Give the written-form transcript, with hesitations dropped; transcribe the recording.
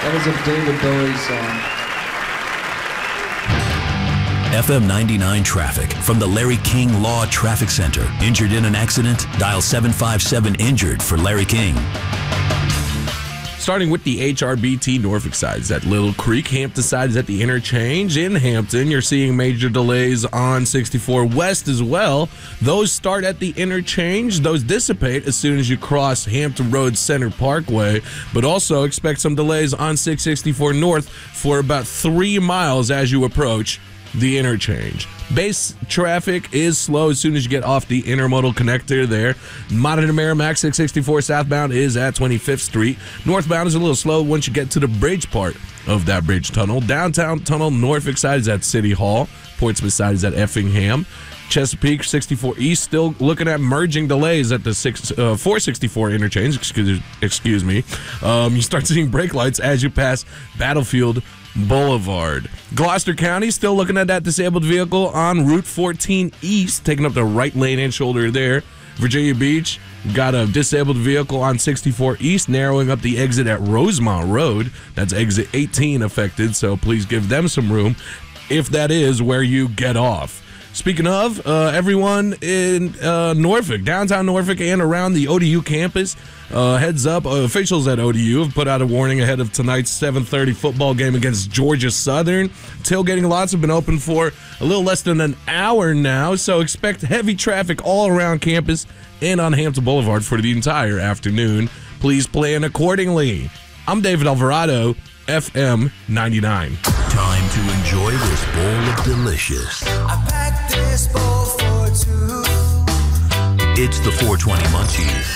That is a David Bowie song. FM 99 traffic from the Larry King Law Traffic Center. Injured in an accident? Dial 757-INJURED for Larry King. Starting with the HRBT Norfolk side is at Little Creek. Hampton side is at the interchange. In Hampton, you're seeing major delays on 64 West as well. Those start at the interchange. Those dissipate as soon as you cross Hampton Road Center Parkway. But also expect some delays on 664 North for about 3 miles as you approach the interchange. Base traffic is slow as soon as you get off the intermodal connector there. Modern Merrimack 664 southbound is at 25th Street. Northbound is a little slow once you get to the bridge part of that bridge tunnel. Downtown tunnel, Norfolk side is at City Hall. Portsmouth side is at Effingham. Chesapeake 64 East still looking at merging delays at the 464 interchange. Excuse me. You start seeing brake lights as you pass Battlefield Boulevard. Gloucester County still looking at that disabled vehicle on Route 14 East, taking up the right lane and shoulder there. Virginia Beach got a disabled vehicle on 64 East, narrowing up the exit at Rosemont Road. That's exit 18 affected, so please give them some room if that is where you get off. Speaking of, everyone in Norfolk, downtown Norfolk and around the ODU campus, heads up, officials at ODU have put out a warning ahead of tonight's 7:30 football game against Georgia Southern. Tailgating lots have been open for a little less than an hour now, so expect heavy traffic all around campus and on Hampton Boulevard for the entire afternoon. Please plan accordingly. I'm David Alvarado, FM 99. Time to enjoy this bowl of delicious. I packed this bowl for two. It's the 420 Munchies.